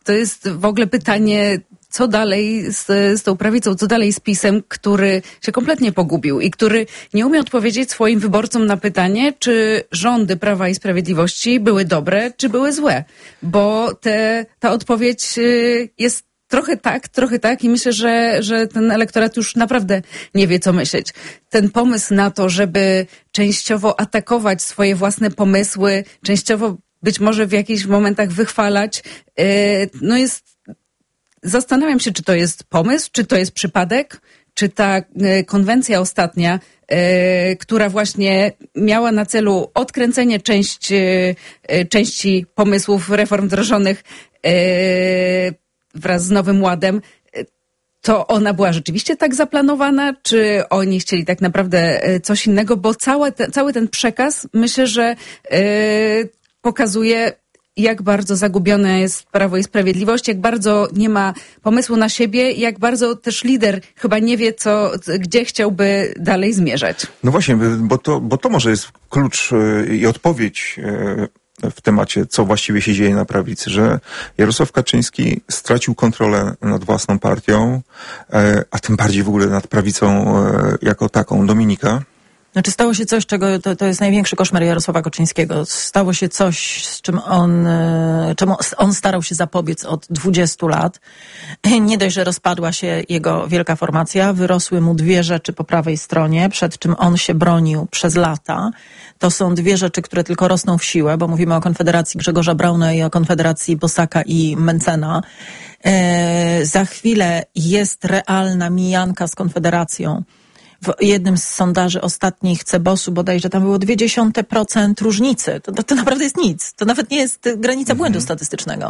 to jest w ogóle pytanie, co dalej z tą prawicą, co dalej z PiS-em, który się kompletnie pogubił i który nie umie odpowiedzieć swoim wyborcom na pytanie, czy rządy Prawa i Sprawiedliwości były dobre, czy były złe. Bo ta odpowiedź jest trochę tak i myślę, że ten elektorat już naprawdę nie wie, co myśleć. Ten pomysł na to, żeby częściowo atakować swoje własne pomysły, częściowo być może w jakichś momentach wychwalać, no jest... Zastanawiam się, czy to jest pomysł, czy to jest przypadek, czy ta konwencja ostatnia, która właśnie miała na celu odkręcenie części pomysłów reform wdrożonych wraz z Nowym Ładem, to ona była rzeczywiście tak zaplanowana, czy oni chcieli tak naprawdę coś innego, bo cały ten przekaz, myślę, że pokazuje, jak bardzo zagubione jest Prawo i Sprawiedliwość, jak bardzo nie ma pomysłu na siebie, jak bardzo też lider chyba nie wie, gdzie chciałby dalej zmierzać. No właśnie, bo to może jest klucz i odpowiedź w temacie, co właściwie się dzieje na prawicy, że Jarosław Kaczyński stracił kontrolę nad własną partią, a tym bardziej w ogóle nad prawicą jako taką. Dominika? Znaczy stało się coś, czego to jest największy koszmar Jarosława Kaczyńskiego. Stało się coś, czemu on starał się zapobiec od 20 lat. Nie dość, że rozpadła się jego wielka formacja, wyrosły mu dwie rzeczy po prawej stronie, przed czym on się bronił przez lata. To są dwie rzeczy, które tylko rosną w siłę, bo mówimy o Konfederacji Grzegorza Brauna i o Konfederacji Bosaka i Mencena. Za chwilę jest realna mijanka z Konfederacją. W jednym z sondaży ostatnich CBOS-u bodajże tam było 0,2% różnicy. To naprawdę jest nic. To nawet nie jest granica błędu statystycznego.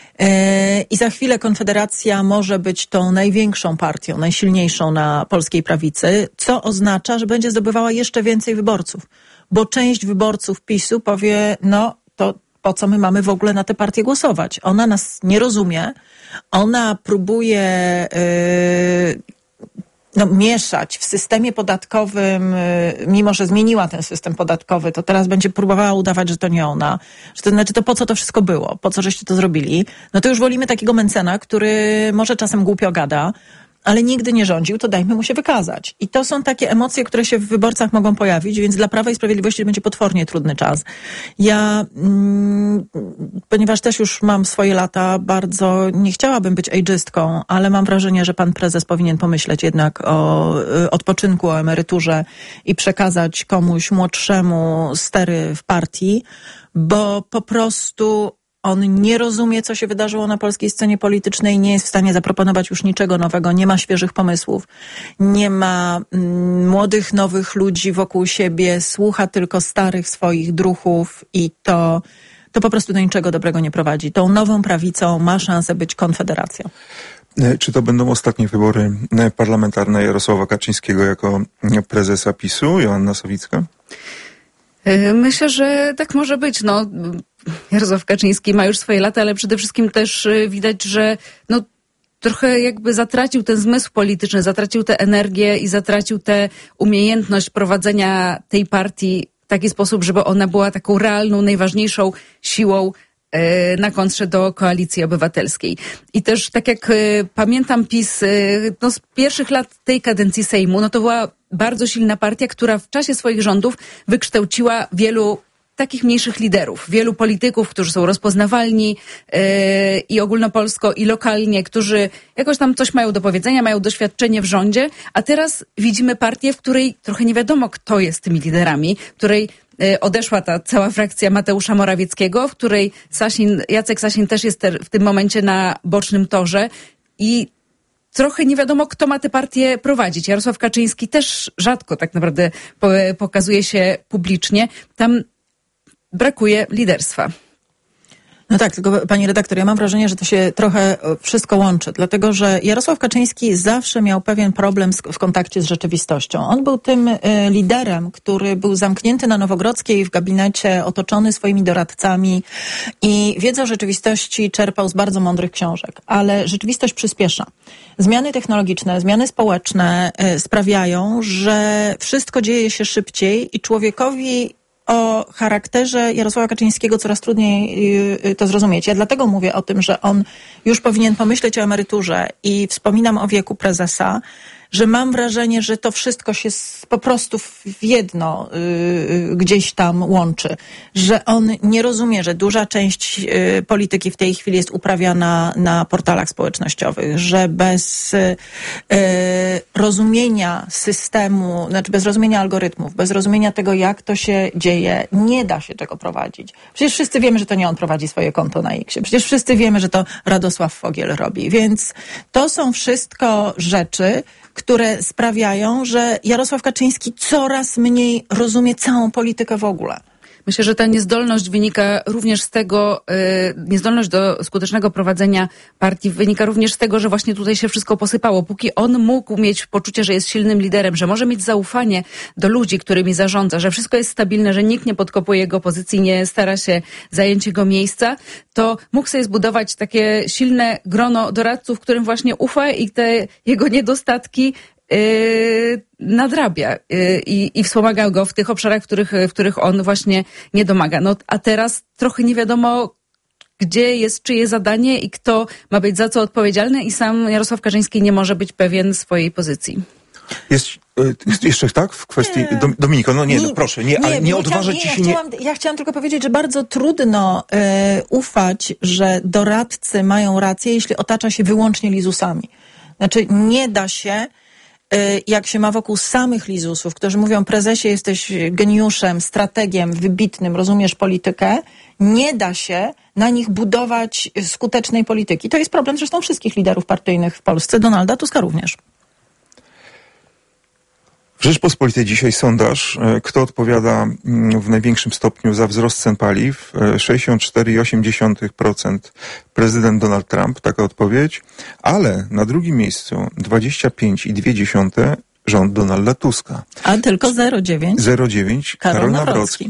I za chwilę Konfederacja może być tą największą partią, najsilniejszą na polskiej prawicy, co oznacza, że będzie zdobywała jeszcze więcej wyborców. Bo część wyborców PiS-u powie, no to po co my mamy w ogóle na tę partię głosować? Ona nas nie rozumie. Ona próbuje... mieszać w systemie podatkowym, mimo że zmieniła ten system podatkowy, to teraz będzie próbowała udawać, że to nie ona. Że to znaczy, to po co to wszystko było? Po co żeście to zrobili? No to już wolimy takiego Mencena, który może czasem głupio gada, ale nigdy nie rządził, to dajmy mu się wykazać. I to są takie emocje, które się w wyborcach mogą pojawić, więc dla Prawa i Sprawiedliwości będzie potwornie trudny czas. Ja, ponieważ też już mam swoje lata, bardzo nie chciałabym być ageistką, ale mam wrażenie, że pan prezes powinien pomyśleć jednak o odpoczynku, o emeryturze i przekazać komuś młodszemu stery w partii, bo po prostu on nie rozumie, co się wydarzyło na polskiej scenie politycznej, nie jest w stanie zaproponować już niczego nowego, nie ma świeżych pomysłów, nie ma młodych, nowych ludzi wokół siebie, słucha tylko starych swoich druchów i to po prostu do niczego dobrego nie prowadzi. Tą nową prawicą ma szansę być Konfederacja. Czy to będą ostatnie wybory parlamentarne Jarosława Kaczyńskiego jako prezesa PiS-u? Joanna Sawicka? Myślę, że tak może być. No, Jarosław Kaczyński ma już swoje lata, ale przede wszystkim też widać, że no, trochę jakby zatracił ten zmysł polityczny, zatracił tę energię i zatracił tę umiejętność prowadzenia tej partii w taki sposób, żeby ona była taką realną, najważniejszą siłą na kontrze do Koalicji Obywatelskiej. I też tak jak pamiętam PiS no, z pierwszych lat tej kadencji Sejmu, no to była bardzo silna partia, która w czasie swoich rządów wykształciła wielu takich mniejszych liderów, wielu polityków, którzy są rozpoznawalni i ogólnopolsko, i lokalnie, którzy jakoś tam coś mają do powiedzenia, mają doświadczenie w rządzie, a teraz widzimy partię, w której trochę nie wiadomo, kto jest tymi liderami, w której odeszła ta cała frakcja Mateusza Morawieckiego, w której Jacek Sasin też jest w tym momencie na bocznym torze i trochę nie wiadomo, kto ma tę partię prowadzić. Jarosław Kaczyński też rzadko tak naprawdę pokazuje się publicznie. Tam brakuje liderstwa. No tak, tylko pani redaktor, ja mam wrażenie, że to się trochę wszystko łączy, dlatego że Jarosław Kaczyński zawsze miał pewien problem w kontakcie z rzeczywistością. On był tym liderem, który był zamknięty na Nowogrodzkiej w gabinecie, otoczony swoimi doradcami i wiedzę o rzeczywistości czerpał z bardzo mądrych książek, ale rzeczywistość przyspiesza. Zmiany technologiczne, zmiany społeczne sprawiają, że wszystko dzieje się szybciej i człowiekowi o charakterze Jarosława Kaczyńskiego coraz trudniej to zrozumieć. Ja dlatego mówię o tym, że on już powinien pomyśleć o emeryturze i wspominam o wieku prezesa, że mam wrażenie, że to wszystko się po prostu w jedno gdzieś tam łączy. Że on nie rozumie, że duża część polityki w tej chwili jest uprawiana na portalach społecznościowych, że bez rozumienia systemu, znaczy bez rozumienia algorytmów, bez rozumienia tego, jak to się dzieje, nie da się tego prowadzić. Przecież wszyscy wiemy, że to nie on prowadzi swoje konto na X-ie. Przecież wszyscy wiemy, że to Radosław Fogiel robi. Więc to są wszystko rzeczy, które sprawiają, że Jarosław Kaczyński coraz mniej rozumie całą politykę w ogóle. Myślę, że ta niezdolność wynika również z tego, niezdolność do skutecznego prowadzenia partii wynika również z tego, że właśnie tutaj się wszystko posypało. Póki on mógł mieć poczucie, że jest silnym liderem, że może mieć zaufanie do ludzi, którymi zarządza, że wszystko jest stabilne, że nikt nie podkopuje jego pozycji, nie stara się zająć jego miejsca, to mógł sobie zbudować takie silne grono doradców, którym właśnie ufa i te jego niedostatki nadrabia i wspomaga go w tych obszarach, w których on właśnie nie domaga. No, a teraz trochę nie wiadomo, gdzie jest czyje zadanie i kto ma być za co odpowiedzialny i sam Jarosław Kaczyński nie może być pewien swojej pozycji. Jest jeszcze tak w kwestii... Dominiko, proszę, nie odważać ci się... Ja chciałam tylko powiedzieć, że bardzo trudno ufać, że doradcy mają rację, jeśli otacza się wyłącznie lizusami. Znaczy nie da się, jak się ma wokół samych lizusów, którzy mówią: prezesie, jesteś geniuszem, strategiem, wybitnym, rozumiesz politykę, nie da się na nich budować skutecznej polityki. To jest problem zresztą wszystkich liderów partyjnych w Polsce, Donalda Tuska również. W Rzeczpospolitej dzisiaj sondaż, kto odpowiada w największym stopniu za wzrost cen paliw. 64,8% prezydent Donald Trump, taka odpowiedź, ale na drugim miejscu 25,2% rząd Donalda Tuska. A tylko 0,9 Karol Nawrocki.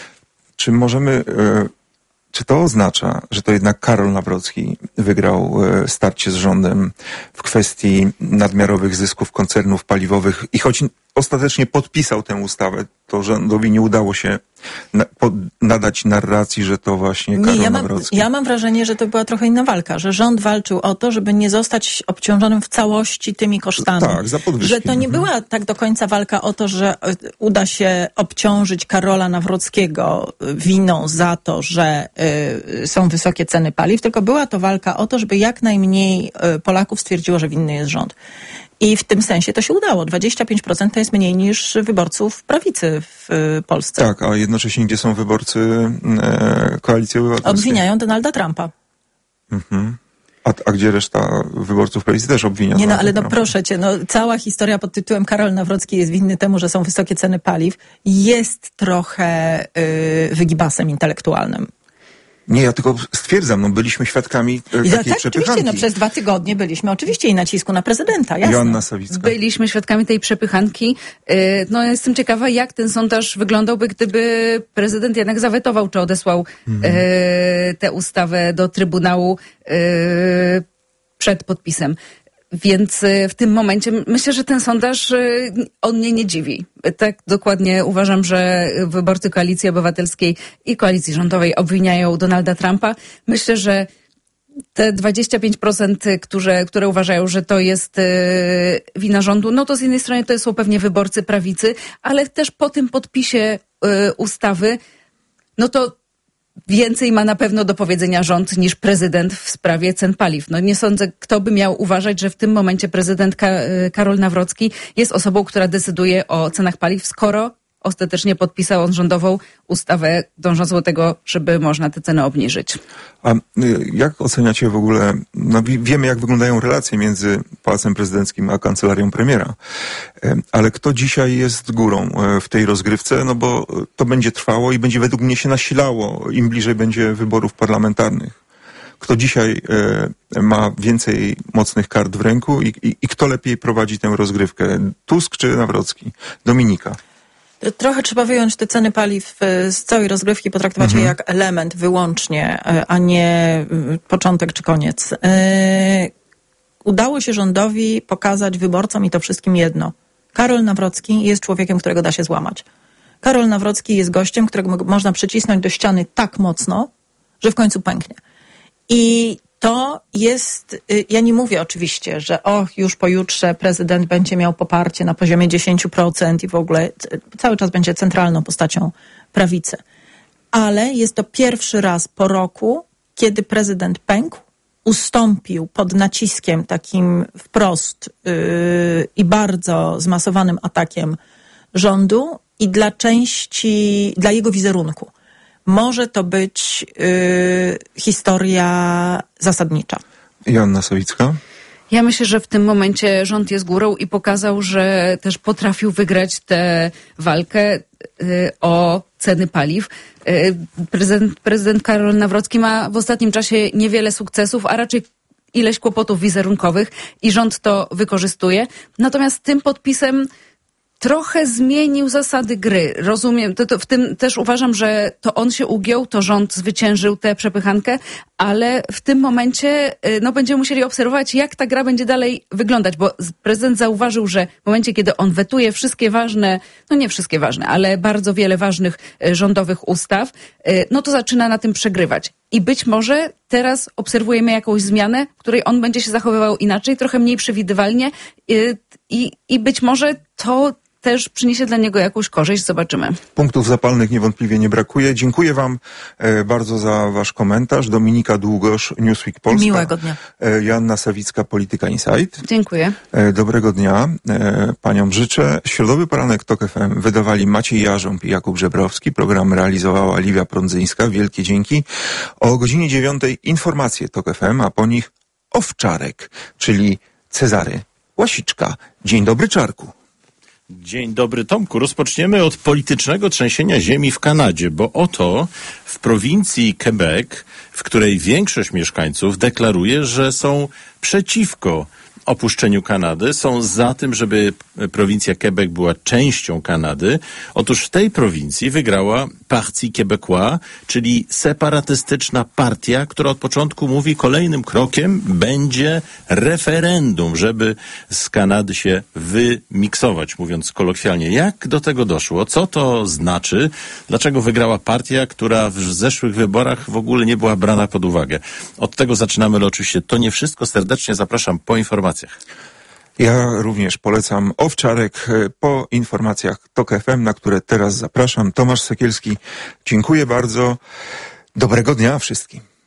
Czy to oznacza, że to jednak Karol Nawrocki wygrał starcie z rządem w kwestii nadmiarowych zysków koncernów paliwowych i choć ostatecznie podpisał tę ustawę, to rządowi nie udało się nadać narracji, że to właśnie Karol Nawrocki? Ja mam wrażenie, że to była trochę inna walka, że rząd walczył o to, żeby nie zostać obciążonym w całości tymi kosztami. Tak, za podwyżki. Że to nie była tak do końca walka o to, że uda się obciążyć Karola Nawrockiego winą za to, że są wysokie ceny paliw, tylko była to walka o to, żeby jak najmniej Polaków stwierdziło, że winny jest rząd. I w tym sensie to się udało. 25% to jest mniej niż wyborców prawicy w Polsce. Tak, a jednocześnie gdzie są wyborcy Koalicji Obywatelskiej? Obwiniają Donalda Trumpa. Mhm. A gdzie reszta wyborców prawicy też obwinia? Nie, ale proszę cię, cała historia pod tytułem Karol Nawrocki jest winny temu, że są wysokie ceny paliw, jest trochę wygibasem intelektualnym. Nie, ja tylko stwierdzam, byliśmy świadkami takiej przepychanki. Oczywiście, przez 2 tygodnie byliśmy oczywiście i nacisku na prezydenta, jasne. Joanna Sawicka. Byliśmy świadkami tej przepychanki. Jestem ciekawa, jak ten sondaż wyglądałby, gdyby prezydent jednak zawetował, czy odesłał tę ustawę do Trybunału przed podpisem. Więc w tym momencie myślę, że ten sondaż, on mnie nie dziwi. Tak dokładnie uważam, że wyborcy Koalicji Obywatelskiej i Koalicji Rządowej obwiniają Donalda Trumpa. Myślę, że te 25%, które uważają, że to jest wina rządu, to z jednej strony to są pewnie wyborcy prawicy, ale też po tym podpisie ustawy, to więcej ma na pewno do powiedzenia rząd niż prezydent w sprawie cen paliw. Nie sądzę, kto by miał uważać, że w tym momencie prezydent Karol Nawrocki jest osobą, która decyduje o cenach paliw, skoro ostatecznie podpisał on rządową ustawę dążącą do tego, żeby można te ceny obniżyć. A jak oceniacie w ogóle, wiemy jak wyglądają relacje między Pałacem Prezydenckim a kancelarią premiera, ale kto dzisiaj jest górą w tej rozgrywce, bo to będzie trwało i będzie według mnie się nasilało, im bliżej będzie wyborów parlamentarnych. Kto dzisiaj ma więcej mocnych kart w ręku i kto lepiej prowadzi tę rozgrywkę? Tusk czy Nawrocki? Dominika. Trochę trzeba wyjąć te ceny paliw z całej rozgrywki, potraktować je jak element wyłącznie, a nie początek czy koniec. Udało się rządowi pokazać wyborcom i to wszystkim jedno. Karol Nawrocki jest człowiekiem, którego da się złamać. Karol Nawrocki jest gościem, którego można przycisnąć do ściany tak mocno, że w końcu pęknie. I to jest, ja nie mówię oczywiście, że już pojutrze prezydent będzie miał poparcie na poziomie 10% i w ogóle cały czas będzie centralną postacią prawicy. Ale jest to pierwszy raz po roku, kiedy prezydent pękł, ustąpił pod naciskiem takim wprost i bardzo zmasowanym atakiem rządu i dla jego wizerunku. Może to być historia zasadnicza. Joanna Sawicka. Ja myślę, że w tym momencie rząd jest górą i pokazał, że też potrafił wygrać tę walkę o ceny paliw. Prezydent Karol Nawrocki ma w ostatnim czasie niewiele sukcesów, a raczej ileś kłopotów wizerunkowych i rząd to wykorzystuje. Natomiast tym podpisem trochę zmienił zasady gry. Rozumiem, w tym też uważam, że to on się ugiął, to rząd zwyciężył tę przepychankę, ale w tym momencie będziemy musieli obserwować, jak ta gra będzie dalej wyglądać, bo prezydent zauważył, że w momencie, kiedy on wetuje wszystkie ważne, nie wszystkie ważne, ale bardzo wiele ważnych rządowych ustaw, to zaczyna na tym przegrywać. I być może teraz obserwujemy jakąś zmianę, w której on będzie się zachowywał inaczej, trochę mniej przewidywalnie i być może to też przyniesie dla niego jakąś korzyść. Zobaczymy. Punktów zapalnych niewątpliwie nie brakuje. Dziękuję wam bardzo za wasz komentarz. Dominika Długosz, Newsweek Polska. Miłego dnia. Joanna Sawicka, Polityka Insight. Dziękuję. Dobrego dnia. Paniom życzę. Środowy poranek TOK FM wydawali Maciej Jarząb i Jakub Żebrowski. Program realizowała Liwia Prądzyńska. Wielkie dzięki. O godzinie 9 informacje TOK FM, a po nich Owczarek, czyli Cezary Łasiczka. Dzień dobry, Czarku. Dzień dobry, Tomku. Rozpoczniemy od politycznego trzęsienia ziemi w Kanadzie, bo oto w prowincji Quebec, w której większość mieszkańców deklaruje, że są przeciwko opuszczeniu Kanady, są za tym, żeby prowincja Quebec była częścią Kanady. Otóż w tej prowincji wygrała Parti Québécois, czyli separatystyczna partia, która od początku mówi, kolejnym krokiem będzie referendum, żeby z Kanady się wymiksować, mówiąc kolokwialnie. Jak do tego doszło? Co to znaczy? Dlaczego wygrała partia, która w zeszłych wyborach w ogóle nie była brana pod uwagę? Od tego zaczynamy, ale oczywiście to nie wszystko. Serdecznie zapraszam po informacjach. Ja również polecam Owczarek po informacjach TOK FM, na które teraz zapraszam. Tomasz Sekielski, dziękuję bardzo. Dobrego dnia wszystkim.